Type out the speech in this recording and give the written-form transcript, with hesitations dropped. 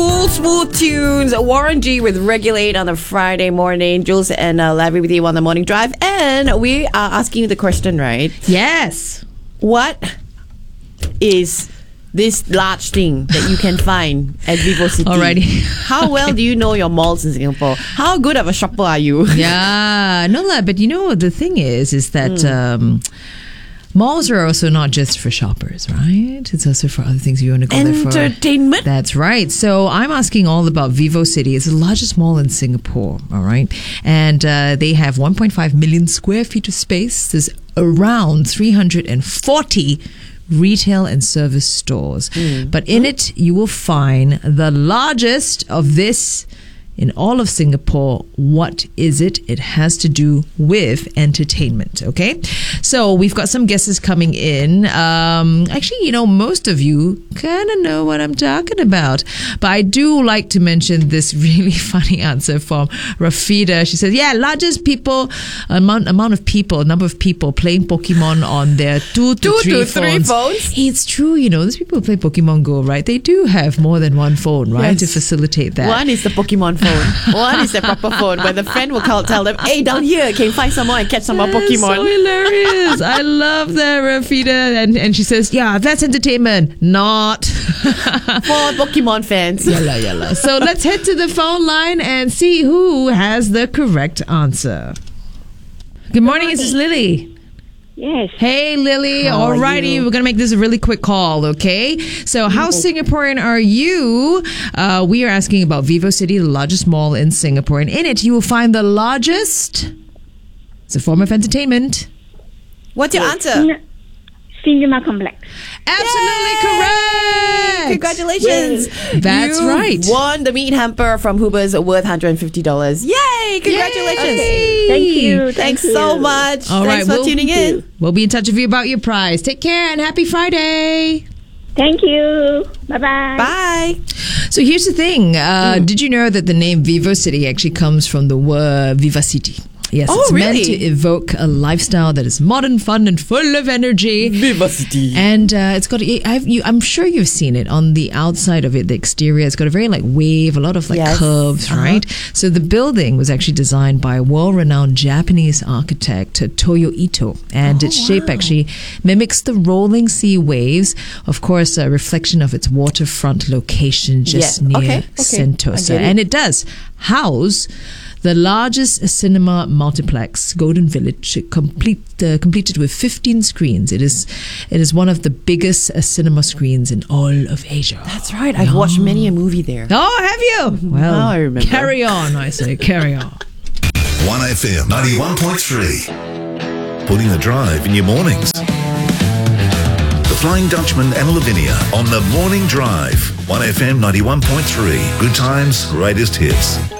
Cool, smooth tunes. Warren G with Regulate on a Friday morning. Jules and Larry with you on the morning drive. And we are asking you the question, right? Yes. What is this large thing that you can find at VivoCity? Alrighty. How well do you know your malls in Singapore? How good of a shopper are you? Yeah. No, but the thing is that malls are also not just for shoppers, right? It's also for other things you want to go there for. Entertainment. That's right. So I'm asking all about VivoCity. It's the largest mall in Singapore, all right? And they have 1.5 million square feet of space. There's around 340 retail and service stores. But in it, you will find the largest of this in all of Singapore. What is it? It has to do with entertainment, okay? So we've got some guesses coming in. Actually, most of you kind of know what I'm talking about. But I do like to mention this really funny answer from Rafida. She says, largest number of people playing Pokemon on their two to three phones. It's true, those people who play Pokemon Go, right? They do have more than one phone, right? To facilitate that. One is the Pokemon phone. One is the proper phone where the friend will tell them, hey, down here, can you find some more and catch some more Pokemon? So hilarious. I love that, Rafida. And she says, that's entertainment. Not. For Pokemon fans. Yalla. So let's head to the phone line and see who has the correct answer. Good morning, this is Lily. Yes. Hey, Lily. How are Alrighty, you? we're going to make this a really quick call, okay? So how Singaporean are you? We are asking about VivoCity, the largest mall in Singapore. And in it, you will find the largest... It's a form of entertainment. What's your answer? Cinema Complex. Absolutely correct! Congratulations. That's you right. Won the meat hamper from Huber's worth $150. Yay! Congratulations. Yay! Thank you. Thanks so much. All Thanks right, for tuning in. We'll be in touch with you about your prize. Take care and happy Friday. Thank you. Bye-bye. Bye. So here's the thing. Did you know that the name VivoCity actually comes from the word vivacity? Yes, it's meant to evoke a lifestyle that is modern, fun, and full of energy. VivoCity. And it's got, I'm sure you've seen it on the outside of it, the exterior. It's got a very wave, a lot of curves, right? So the building was actually designed by a world-renowned Japanese architect, Toyo Ito. And its shape actually mimics the rolling sea waves. Of course, a reflection of its waterfront location just near Sentosa. And it does house the largest cinema multiplex, Golden Village, completed with 15 screens. It is one of the biggest cinema screens in all of Asia. That's right. I've watched many a movie there. Oh, have you? Well, now I remember. Carry on, I say. Carry on. 1FM 91.3. Putting the drive in your mornings. The Flying Dutchman and Lavinia on the Morning Drive. 1FM 91.3. Good times, greatest hits.